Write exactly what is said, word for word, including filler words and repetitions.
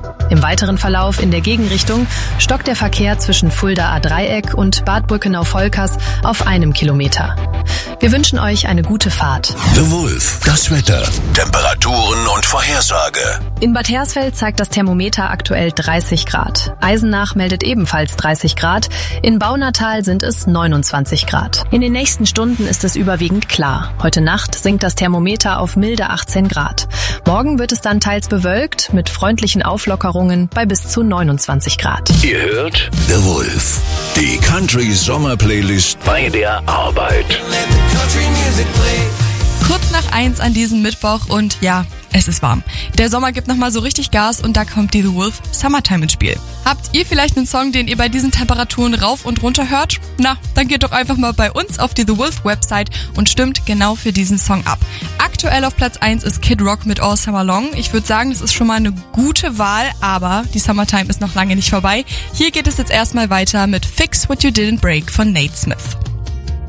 Im weiteren Verlauf in der Gegenrichtung stockt der Verkehr zwischen Fulda Dreieck und Bad Brückenau-Volkers auf einem Kilometer. Wir wünschen euch eine gute Fahrt. The Wolf, das Wetter, Temperaturen und Vorhersage. In Bad Hersfeld zeigt das Thermometer aktuell dreißig Grad. Eisenach meldet ebenfalls dreißig Grad. In Baunatal sind es neunundzwanzig Grad. In den nächsten Stunden ist es überwiegend klar. Heute Nacht sinkt das Thermometer auf milde achtzehn Grad. Morgen wird es dann teils bewölkt mit freundlichen Auflockerungen bei bis zu neunundzwanzig Grad. Ihr hört The Wolf, die Country-Sommer-Playlist bei der Arbeit. Kurz nach eins an diesem Mittwoch und ja, es ist warm. Der Sommer gibt nochmal so richtig Gas und da kommt die The Wolf Summertime ins Spiel. Habt ihr vielleicht einen Song, den ihr bei diesen Temperaturen rauf und runter hört? Na, dann geht doch einfach mal bei uns auf die The Wolf Website und stimmt genau für diesen Song ab. Aktuell auf Platz eins ist Kid Rock mit All Summer Long. Ich würde sagen, das ist schon mal eine gute Wahl, aber die Summertime ist noch lange nicht vorbei. Hier geht es jetzt erstmal weiter mit Fix What You Didn't Break von Nate Smith.